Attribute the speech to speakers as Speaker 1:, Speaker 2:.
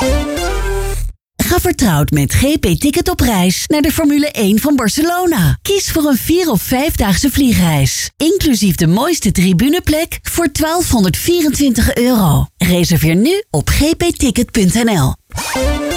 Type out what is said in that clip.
Speaker 1: Ga vertrouwd met GP Ticket op reis naar de Formule 1 van Barcelona. Kies voor een 4 of 5-daagse vliegreis. Inclusief de mooiste tribuneplek voor €1224. Reserveer nu op gpticket.nl.